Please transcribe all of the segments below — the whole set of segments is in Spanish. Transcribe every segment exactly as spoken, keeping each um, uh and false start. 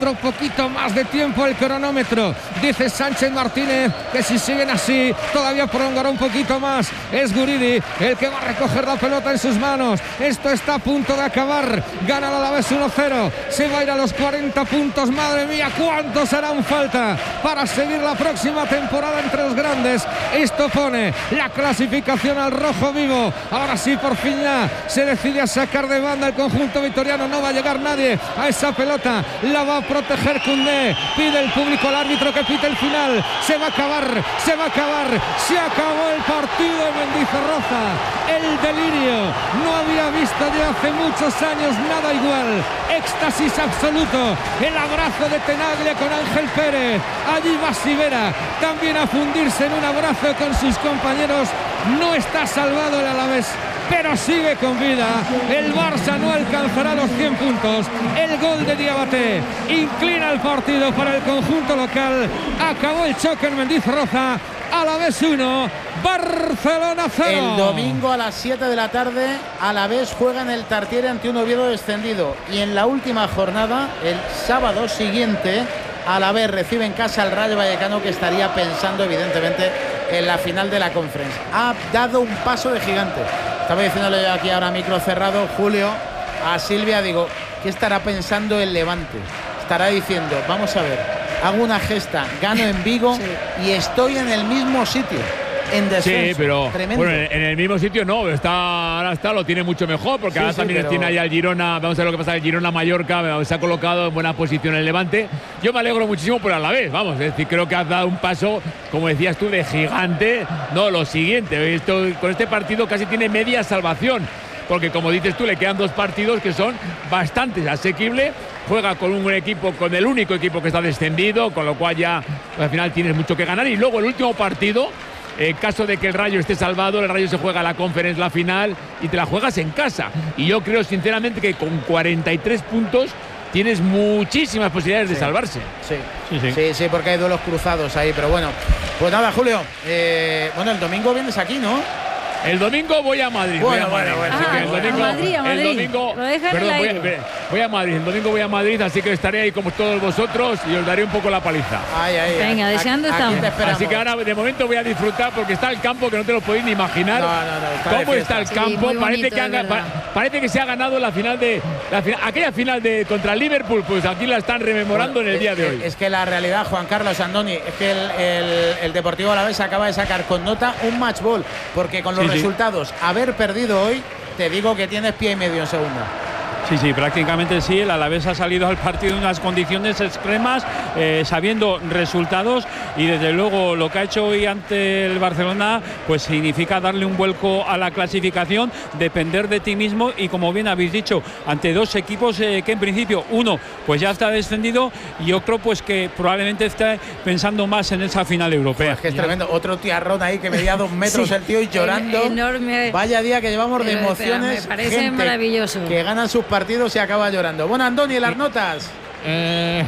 Otro poquito más de tiempo el cronómetro. Dice Sánchez Martínez que si siguen así todavía prolongará un poquito más. Es Guridi el que va a recoger la pelota en sus manos. Esto está a punto de acabar. Gana el Alavés uno cero. Se va a ir a los cuarenta puntos. Madre mía, ¿cuántos harán falta para seguir la próxima temporada entre los grandes? Esto pone la clasificación al rojo vivo. Ahora sí, por fin ya se decide a sacar de banda el conjunto vitoriano. No va a llegar nadie a esa pelota. La va a proteger Koundé. Pide el público al árbitro que pite el final. Se va a acabar, se va a acabar. Se acabó el partido de Mendizorroza. El delirio. No había visto de hace muchos años nada igual. Éxtasis absoluto. El abrazo de Tenaglia con Ángel Pérez. Allí va Sivera también a fundirse en un abrazo con sus compañeros. No está salvado el Alavés, pero sigue con vida. El Barça no alcanzará los cien puntos. El gol de Diabaté inclina el partido para el conjunto local. Acabó el choque en Mendizorroza. Alavés uno, Barcelona cero. El domingo a las siete de la tarde, Alavés juega en el Tartiere ante un Oviedo descendido. Y en la última jornada, el sábado siguiente, Alavés recibe en casa al Rayo Vallecano, que estaría pensando evidentemente en la final de la Conference. Ha dado un paso de gigante. Estaba diciéndole yo aquí ahora micro cerrado, Julio, a Silvia, digo, ¿qué estará pensando el Levante? Estará diciendo, vamos a ver, hago una gesta, gano en Vigo sí. y estoy en el mismo sitio. En descenso. Sí, pero tremendo. Bueno, en el mismo sitio no, está, ahora está, lo tiene mucho mejor, porque sí, ahora sí, también pero... tiene ahí al Girona. Vamos a ver lo que pasa, el Girona Mallorca se ha colocado en buena posición en el Levante. Yo me alegro muchísimo por Alavés, vamos, es decir, creo que has dado un paso, como decías tú, de gigante. No, lo siguiente, esto, con este partido casi tiene media salvación, porque como dices tú, le quedan dos partidos que son bastante asequibles. Juega con un equipo, con el único equipo que está descendido, con lo cual ya pues, al final tienes mucho que ganar. Y luego el último partido, en caso de que el Rayo esté salvado, el Rayo se juega la Conference, la final, y te la juegas en casa. Y yo creo sinceramente que con cuarenta y tres puntos tienes muchísimas posibilidades sí. de salvarse. Sí. Sí, sí. sí, sí, porque hay duelos cruzados ahí. Pero bueno, pues nada, Julio. Eh, bueno, el domingo vienes aquí, ¿no? El domingo voy a Madrid. Bueno, voy a Madrid. bueno, Así bueno. que el domingo, a Madrid, a Madrid. El domingo, Lo dejan perdón, en voy, el a, aire. voy a Madrid. El domingo voy a Madrid, así que estaré ahí como todos vosotros y os daré un poco la paliza. Ay, ay, Venga, ay. deseando Aquí estamos. te esperamos. Así que ahora de momento voy a disfrutar porque está el campo que no te lo podéis ni imaginar. No, no, no, está cómo está el Sí, campo. muy bonito, parece, que es han- verdad. pa- parece que se ha ganado la final de la final, aquella final de contra el Liverpool. Pues aquí la están rememorando Bueno, en el día es, de hoy. Es que la realidad, Juan Carlos Andoni, es que el, el, el Deportivo Alavés acaba de sacar con nota un match ball, porque con los Sí, sí. resultados, haber perdido hoy, te digo que tienes pie y medio en segunda. Sí, sí, prácticamente sí. El Alavés ha salido al partido en unas condiciones extremas, eh, sabiendo resultados, y desde luego lo que ha hecho hoy ante el Barcelona pues significa darle un vuelco a la clasificación, depender de ti mismo, y como bien habéis dicho, ante dos equipos eh, que en principio uno pues ya está descendido y otro pues que probablemente esté pensando más en esa final europea. Pues es que es tremendo. Otro tiarrón ahí que medía dos metros Sí. el tío y llorando. En- enorme. Vaya día que llevamos de Pero, emociones. me parece Gente maravilloso. que ganan sus partidos y acaba llorando. Bueno, Andoni, las notas. Eh,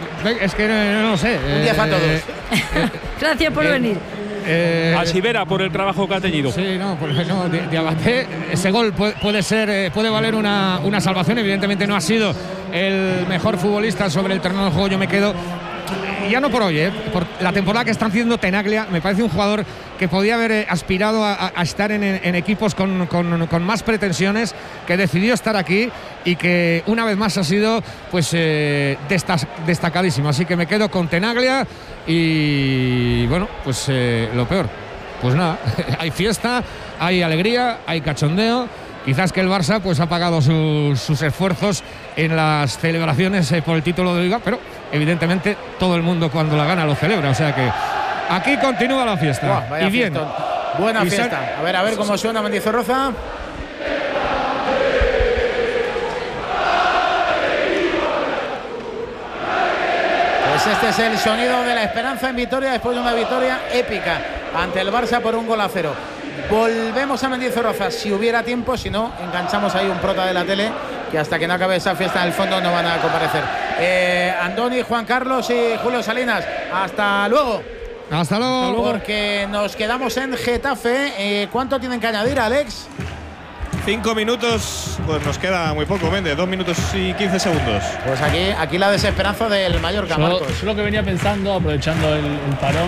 es que no, no lo sé. Un diez a todos. Gracias por eh, venir. Eh, A Sivera por el trabajo que ha tenido. Sí, no, pues no, Di- Diabaté, ese gol puede, puede ser, eh, puede valer una, una salvación. Evidentemente no ha sido el mejor futbolista sobre el terreno de juego. Yo me quedo, ya no por hoy, eh, por la temporada que están haciendo Tenaglia. Me parece un jugador que podía haber eh, aspirado a, a estar en, en equipos con, con, con más pretensiones, que decidió estar aquí y que una vez más ha sido pues eh, destas- destacadísimo. Así que me quedo con Tenaglia y bueno, pues eh, lo peor, pues nada, hay fiesta, hay alegría, hay cachondeo. Quizás que el Barça pues ha pagado sus, sus esfuerzos en las celebraciones eh, por el título de Liga, pero evidentemente todo el mundo cuando la gana lo celebra, o sea que aquí continúa la fiesta. Buah, vaya y bien. fiestón. Buena Y sal- fiesta. A ver, a ver cómo suena Mendizorroza. Pues este es el sonido de la esperanza en Vitoria después de una victoria épica ante el Barça por un gol a cero. Volvemos a Mendizorroza si hubiera tiempo, si no, enganchamos ahí un prota de la tele que hasta que no acabe esa fiesta en el fondo no van a comparecer. Eh, Andoni, Juan Carlos y Julio Salinas, hasta luego. Hasta luego. Porque nos quedamos en Getafe. Eh, ¿Cuánto tienen que añadir, Alex? Cinco minutos, pues nos queda muy poco, Méndez, dos minutos y quince segundos. Pues aquí, aquí la desesperanza del Mallorca, Yo, Marcos. yo lo que venía pensando, aprovechando el, el parón,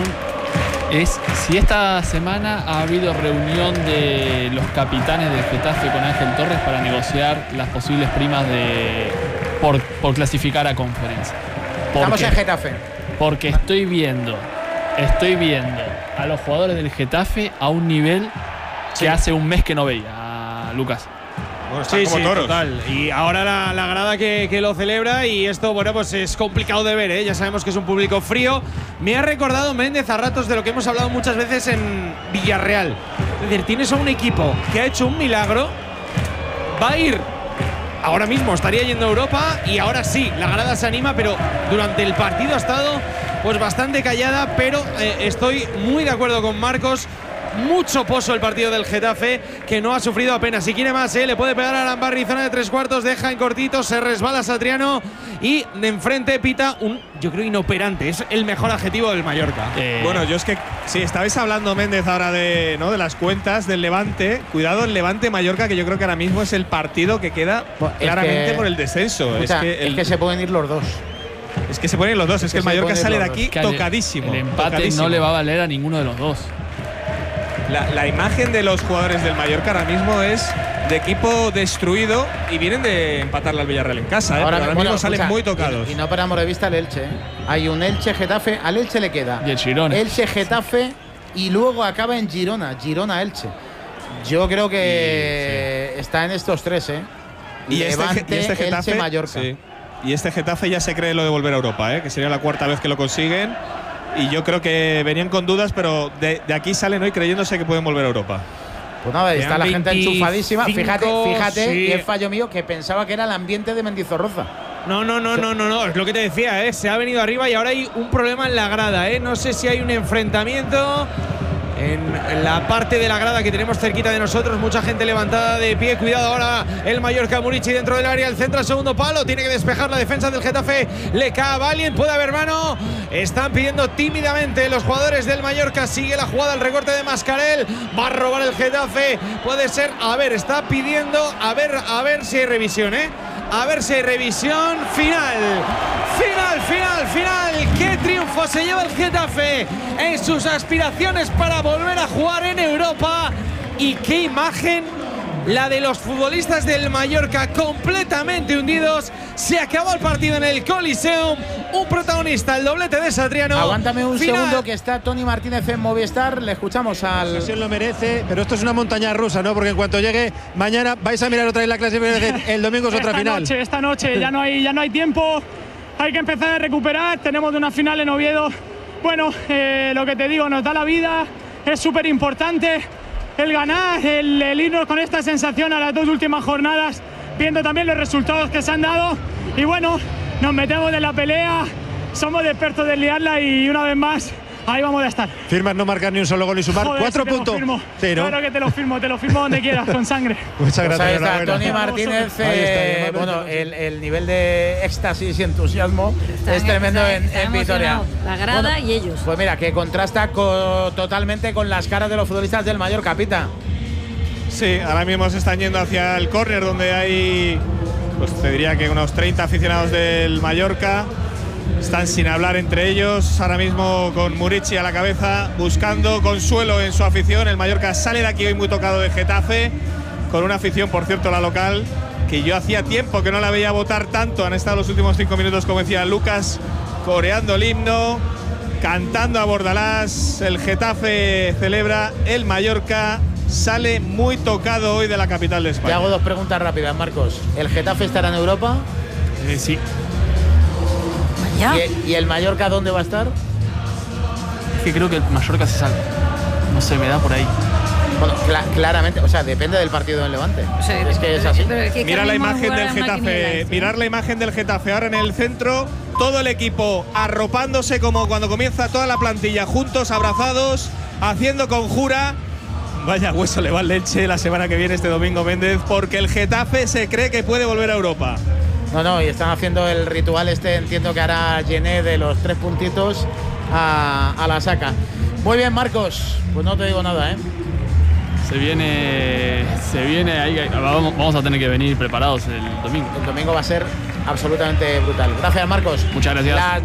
es si esta semana ha habido reunión de los capitanes del Getafe con Ángel Torres para negociar las posibles primas de por, por clasificar a Conference. Estamos en Getafe. Porque estoy viendo, estoy viendo a los jugadores del Getafe a un nivel que Sí. hace un mes que no veía, Lucas. Bueno, están Sí, como sí, toros. total. Y ahora la, la grada que, que lo celebra, y esto, bueno, pues es complicado de ver, ¿eh? Ya sabemos que es un público frío. Me ha recordado Méndez a ratos de lo que hemos hablado muchas veces en Villarreal. Es decir, tienes a un equipo que ha hecho un milagro, va a ir, ahora mismo estaría yendo a Europa, y ahora sí, la grada se anima, pero durante el partido ha estado pues bastante callada, pero eh, estoy muy de acuerdo con Marcos. Mucho pozo el partido del Getafe, que no ha sufrido apenas. Si quiere más, ¿eh? Le puede pegar a Arambarri, zona de tres cuartos, deja en cortito, se resbala Satriano y de enfrente pita un, yo creo, inoperante. Es el mejor adjetivo del Mallorca. Eh, Bueno, yo es que si estabais hablando, Méndez, ahora de, ¿no? de las cuentas del Levante, cuidado el Levante-Mallorca, que yo creo que ahora mismo es el partido que queda Bueno, es claramente que- por el descenso. Escucha, es, que el- es que se pueden ir los dos. es que se ponen los dos, es que, que el se Mallorca ponen sale de los aquí que el- tocadísimo. El empate tocadísimo. no le va a valer a ninguno de los dos. La, la imagen de los jugadores del Mallorca ahora mismo es de equipo destruido y vienen de empatarle al Villarreal en casa. ¿eh? Pero ahora bueno, mismo salen escucha, muy tocados. Y, y no paramos de vista el Elche. ¿eh? Hay un Elche-Getafe, al Elche le queda Y el Girona. Elche-Getafe y luego acaba en Girona, Girona-Elche. Yo creo que está en estos tres, ¿eh? Y este, Levante, y este Getafe, Elche, Mallorca. sí. Y este Getafe ya se cree lo de volver a Europa, ¿eh? que sería la cuarta vez que lo consiguen. Y yo creo que venían con dudas, pero de, de aquí salen hoy creyéndose que pueden volver a Europa. Pues nada, ahí está la Quedan gente enchufadísima. Fíjate, veinticinco, fíjate, sí. y es fallo mío que pensaba que era el ambiente de Mendizorroza. No, no, no, no, no, no, es lo que te decía, ¿eh? Se ha venido arriba y ahora hay un problema en la grada, ¿eh? No sé si hay un enfrentamiento en la parte de la grada que tenemos cerquita de nosotros, mucha gente levantada de pie. Cuidado ahora el Mallorca, Murici dentro del área, el centro al segundo palo, tiene que despejar la defensa del Getafe, le cae a Valien, puede haber mano, están pidiendo tímidamente los jugadores del Mallorca, sigue la jugada, el recorte de Mascarell, va a robar el Getafe, puede ser, a ver, está pidiendo, a ver, a ver si hay revisión, ¿eh? A ver si hay revisión. Final, final, final, final. ¡Qué triunfo se lleva el Getafe en sus aspiraciones para volver a jugar en Europa! Y qué imagen la de los futbolistas del Mallorca, completamente hundidos. Se acabó el partido en el Coliseum. Un protagonista, el doblete de Satriano. Aguántame un Final. segundo, que está Tony Martínez en Movistar. Le escuchamos al. La ocasión lo merece, pero esto es una montaña rusa, ¿no? Porque en cuanto llegue mañana vais a mirar otra vez la clasificación. El domingo es otra esta final. Noche, esta noche ya no hay, ya no hay tiempo. Hay que empezar a recuperar. Tenemos de una final en Oviedo. Bueno, eh, lo que te digo, nos da la vida. Es súper importante el ganar, el, el irnos con esta sensación a las dos últimas jornadas, viendo también los resultados que se han dado. Y bueno, nos metemos en la pelea. Somos expertos de liarla y una vez más ahí vamos a estar. Firmas no marcar ni un solo gol y sumar. Joder, Cuatro si te lo puntos. firmo. Sí, ¿no? Claro que te lo firmo, te lo firmo donde quieras, con sangre. Muchas Pues gracias. ahí está enhorabuena. Tony Martínez. Ahí está, eh, y además bueno, de- el, el nivel de éxtasis y entusiasmo Están- es tremendo están- en, están en Vitoria. emocionados, la grada Bueno, y ellos. Pues mira, que contrasta co- totalmente con las caras de los futbolistas del Mallorca, Pita. Sí, ahora mismo se están yendo hacia el córner donde hay, pues te diría que unos treinta aficionados del Mallorca. Están sin hablar entre ellos, ahora mismo con Murici a la cabeza, buscando consuelo en su afición. El Mallorca sale de aquí hoy muy tocado de Getafe, con una afición, por cierto, la local, que yo hacía tiempo que no la veía votar tanto. Han estado los últimos cinco minutos, como decía Lucas, coreando el himno, cantando a Bordalás. El Getafe celebra, el Mallorca sale muy tocado hoy de la capital de Te España. hago dos preguntas rápidas, Marcos. ¿El Getafe estará en Europa? Eh, sí. Ya. ¿Y, y el Mallorca dónde va a estar? Es que creo que el Mallorca se salva. No sé, me da por ahí. Bueno, cla- claramente, o sea, depende del partido del Levante. O sea, es que es así. pero es que Mira ahora la mismo imagen jugar del a maquinilla, Getafe, ¿sí? mirar la imagen del Getafe ahora en el centro, todo el equipo arropándose como cuando comienza toda la plantilla, juntos, abrazados, haciendo conjura. Vaya hueso le va al Elche la semana que viene, este domingo, Méndez, porque el Getafe se cree que puede volver a Europa. No, no, y están haciendo el ritual este, entiendo que hará Gené de los tres puntitos a, a la saca. Muy bien, Marcos. Pues no te digo nada, ¿eh? Se viene, se viene, ahí, vamos, vamos a tener que venir preparados el domingo. El domingo va a ser absolutamente brutal. Gracias, Marcos. Muchas gracias. Las